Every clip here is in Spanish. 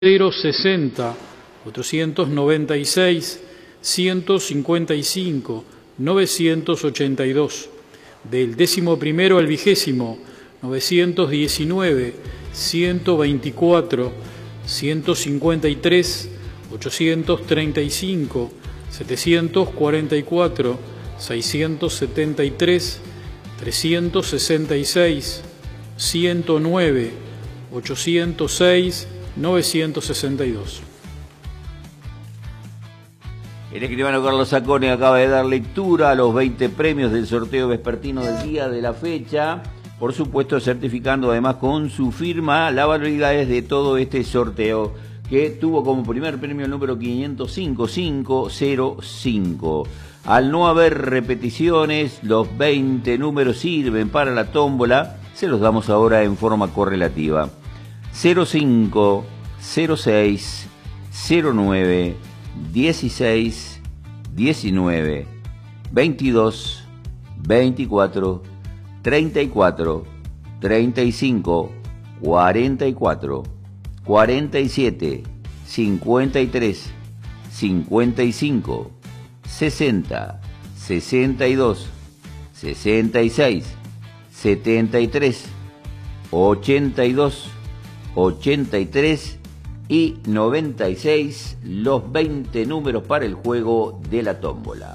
060, 496, 155, 982. Del 11º al 20º, 919, 124, 153, 835, 744, 673, 366, 109, 806, 962. El escribano Carlos Sacone acaba de dar lectura a los 20 premios del sorteo vespertino del día de la fecha, por supuesto certificando además con su firma las validades de todo este sorteo, que tuvo como primer premio el número 505 Al no haber repeticiones, los 20 números sirven para la tómbola, se los damos ahora en forma correlativa. 05, 06, 09, 16, 19, 22, 24, 34, 35, 44, 47, 53, 55, 60, 62, 66, 73, 82, 83 y 96, los 20 números para el juego de la tómbola.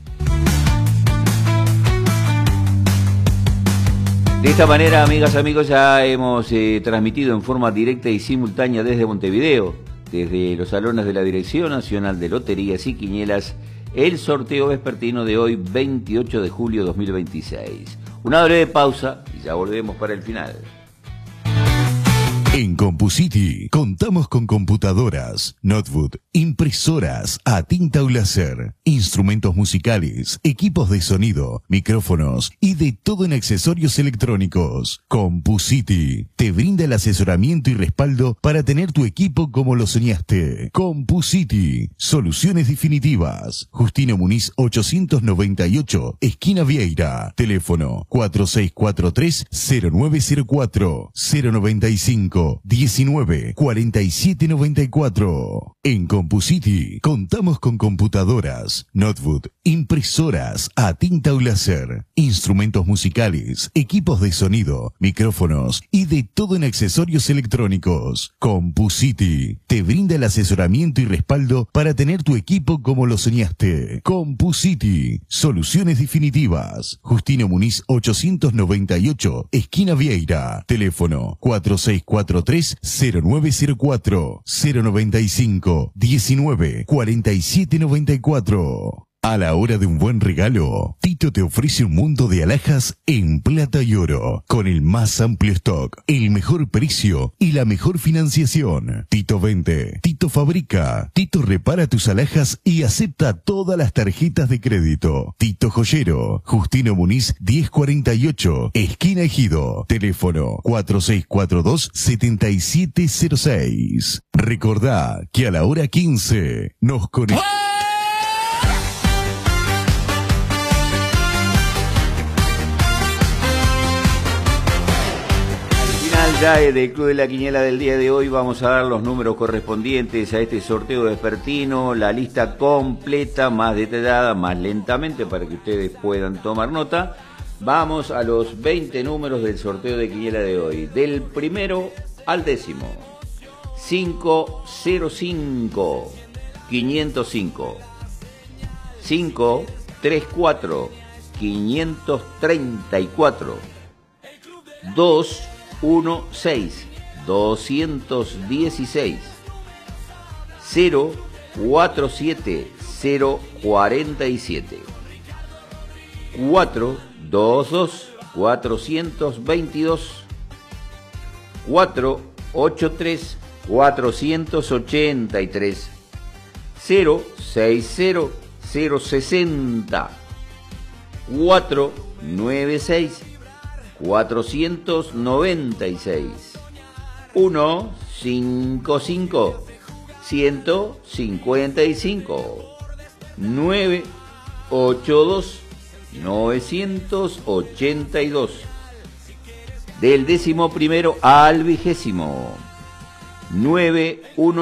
De esta manera, amigas, amigos, ya hemos transmitido en forma directa y simultánea desde Montevideo, desde los salones de la Dirección Nacional de Loterías y Quinielas, el sorteo vespertino de hoy, 28 de julio 2026. Una breve pausa y ya volvemos para el final. En CompuCity contamos con computadoras, notebook, impresoras a tinta o láser, instrumentos musicales, equipos de sonido, micrófonos y de todo en accesorios electrónicos. CompuCity te brinda el asesoramiento y respaldo para tener tu equipo como lo soñaste. CompuCity, soluciones definitivas. Justino Muniz 898, esquina Vieira. Teléfono 4643-0904 095 19 47 94. En CompuCity contamos con computadoras, notebook, impresoras a tinta o láser, instrumentos musicales, equipos de sonido, micrófonos y de todo en accesorios electrónicos. CompuCity te brinda el asesoramiento y respaldo para tener tu equipo como lo soñaste. CompuCity, soluciones definitivas. Justino Muniz 898, esquina Vieira. Teléfono 4643-0904 095 19 47 94. A la hora de un buen regalo, Tito te ofrece un mundo de alhajas en plata y oro, con el más amplio stock, el mejor precio y la mejor financiación. Tito vende, Tito fabrica, Tito repara tus alhajas y acepta todas las tarjetas de crédito. Tito Joyero, Justino Muniz 1048, esquina Ejido. Teléfono 4642-7706. Recordá que a la hora 15 nos conectamos. Ya del Club de la Quiniela del día de hoy vamos a dar los números correspondientes a este sorteo vespertino, la lista completa, más detallada, más lentamente para que ustedes puedan tomar nota. Vamos a los 20 números del sorteo de Quiniela de hoy, del primero al décimo. 505, 505, 534, 534, 216, 216, 047, 047, 422, 422, 483, 483, 060, 060, 496, 496, 155, 155, 982, 982. Del 11º al 20º, 9